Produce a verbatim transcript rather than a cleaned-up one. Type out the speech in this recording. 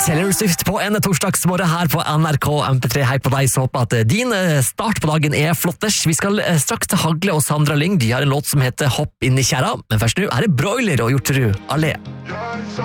Taylor Swift på en torsdagsmorgen her på N R K M P tre. Hei på deg, så håper at din start på dagen er flotters. Vi skal straks til Hagle og Sandra Lyng. De har en låt som heter Hopp inn i kjæra, men først nå er det Broiler og Hjorterud Allé.